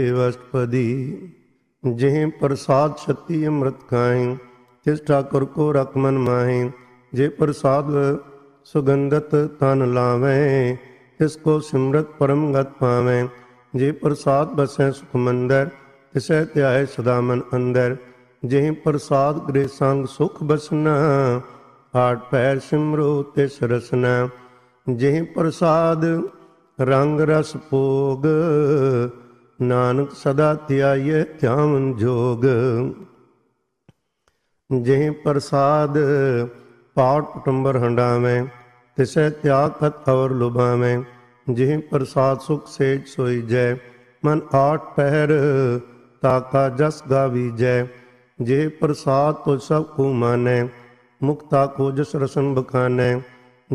वस्तपदी जिह प्रसाद छती अमृत खाएं तिस ठाकुर को रख मन माहें। जे प्रसाद सुगंधत तन लावें तिसको सिमरत परम गत पावें। जे प्रसाद बसै सुख मंदर तिसै त्याय सदा मन अंदर। जिह प्रसाद गृह संग सुख बसना आठ पैर सिमरो तिस रसना। जिह प्रसाद रंग रस भोग नानक सदा ध्याये ध्यान जोग। जिह प्रसाद पाठ पटंबर हंडावें तिसै त्याग खत और लुभावें। जिह प्रसाद सुख सेज सोई जय मन आठ पहर ताका जस गावी जय। जिह प्रसाद तो सब को मानै मुक्ता को जस रसन बखानै।